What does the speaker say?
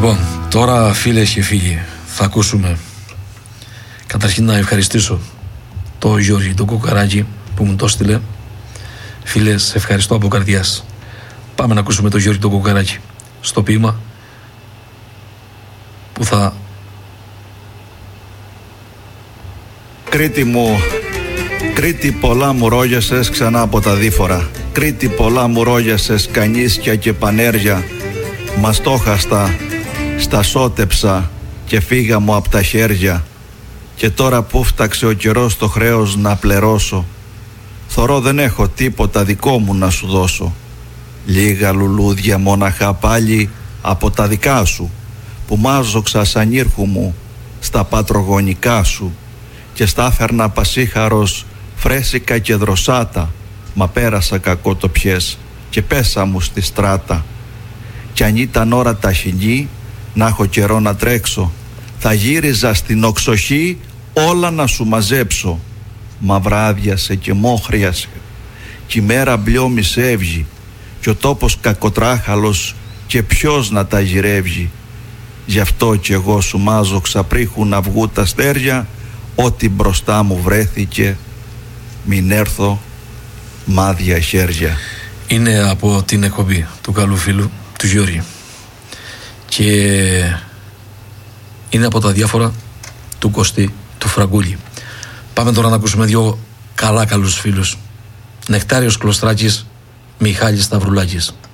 Λοιπόν, τώρα φίλες και φίλοι, θα ακούσουμε. Καταρχήν να ευχαριστήσω το Γιώργη, τον Κοκαράκη που μου το στείλε. Φίλες, ευχαριστώ από καρδιάς. Πάμε να ακούσουμε το Γιώργη τον Κοκαράκη στο ποίημα που θα... Κρήτη μου, Κρήτη πολλά μου ρόγιασες ξανά από τα δίφορα. Κρήτη πολλά μου ρόγιασες κανίσκια και πανέρια. Μαστόχαστα, στα σώτεψα και φύγα μου απ' τα χέρια. Και τώρα που φτάξε ο καιρός το χρέος να πληρώσω, θωρώ δεν έχω τίποτα δικό μου να σου δώσω. Λίγα λουλούδια μόναχα πάλι από τα δικά σου, που μάζοξα σαν ήρχου μου στα πατρογονικά σου, και στάφερνα πασίχαρος φρέσικα και δροσάτα, μα πέρασα κακό το πιες και πέσα μου στη στράτα. Κι αν ήταν ώρα τα χινή να έχω καιρό να τρέξω, θα γύριζα στην οξοχή όλα να σου μαζέψω. Μα βράδιασε και μόχριασε κι η μέρα μπλιόμης έβγει, κι ο τόπος κακοτράχαλος και ποιος να τα γυρεύγει. Γι' αυτό κι εγώ σου μάζοξα πρίχου να βγού τα αστέρια, ό,τι μπροστά μου βρέθηκε μην έρθω μάδια χέρια. Είναι από την εκπομπή του καλού φίλου του Γιώργη και είναι από τα διάφορα του Κωστή του Φραγκούλη. Πάμε τώρα να ακούσουμε δύο καλούς φίλους. Νεκτάριος Κλωστράκης, Μιχάλης Σταυρουλάκης.